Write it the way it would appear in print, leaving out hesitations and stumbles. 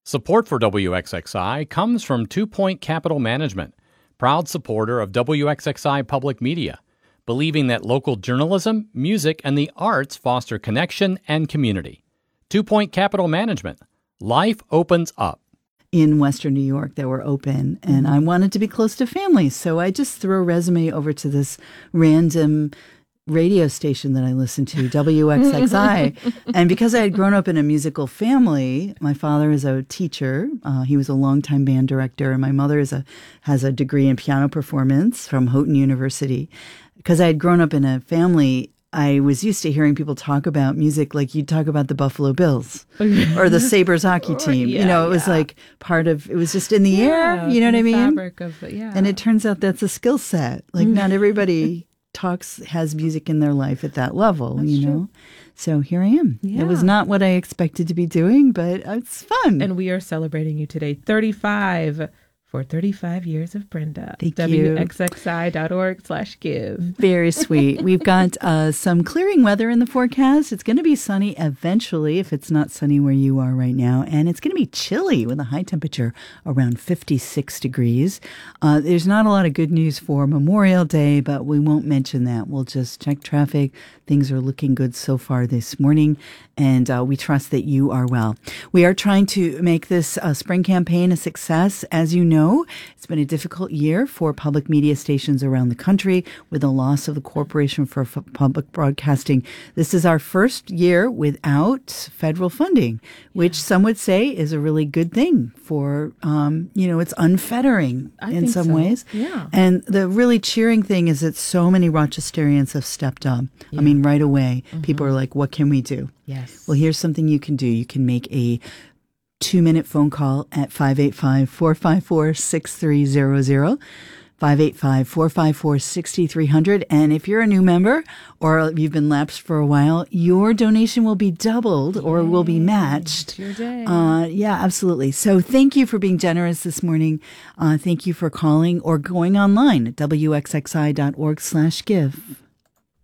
Support for WXXI comes from 2 Point Capital Management, proud supporter of WXXI Public Media, believing that local journalism, music, and the arts foster connection and community. 2 Point Capital Management. Life opens up. In Western New York that were open, and I wanted to be close to family, so I just threw a resume over to this random radio station that I listened to, WXXI. And because I had grown up in a musical family, my father is a teacher. He was a longtime band director, and my mother has a degree in piano performance from Houghton University. Because I had grown up in a family, I was used to hearing people talk about music like you'd talk about the Buffalo Bills or the Sabres hockey team. It was like part of, it was just in the air, you know what I mean? Fabric of it, And it turns out that's a skill set. Like not everybody has music in their life at that level, That's you know? true. So here I am. Yeah. It was not what I expected to be doing, but it's fun. And we are celebrating you today, 35 for 35 years of Brenda. Thank you. WXXI.org/give. Very sweet. We've got some clearing weather in the forecast. It's going to be sunny eventually if it's not sunny where you are right now. And it's going to be chilly with a high temperature around 56 degrees. There's not a lot of good news for Memorial Day, but we won't mention that. We'll just check traffic. Things are looking good so far this morning, and we trust that you are well. We are trying to make this spring campaign a success. As you know, it's been a difficult year for public media stations around the country with the loss of the Corporation for Public Broadcasting. This is our first year without federal funding, which some would say is a really good thing for, it's unfettering in some ways. Yeah. And the really cheering thing is that so many Rochesterians have stepped up. Yeah. I mean, right away, people are like, what can we do? Yes. Well, here's something you can do. You can make a 2-minute phone call at 585-454-6300, 585-454-6300. And if you're a new member or you've been lapsed for a while, your donation will be doubled or will be matched. It's your day. Yeah, absolutely. So thank you for being generous this morning. Thank you for calling or going online at WXXI.org/give.